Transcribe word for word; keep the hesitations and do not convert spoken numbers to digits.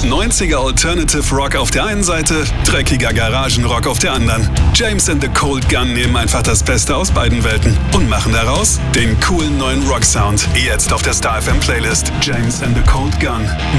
neunziger Alternative Rock auf der einen Seite, dreckiger Garagenrock auf der anderen. James and the Cold Gun nehmen einfach das Beste aus beiden Welten und machen daraus den coolen neuen Rock-Sound. Jetzt auf der Star F M Playlist. James and the Cold Gun.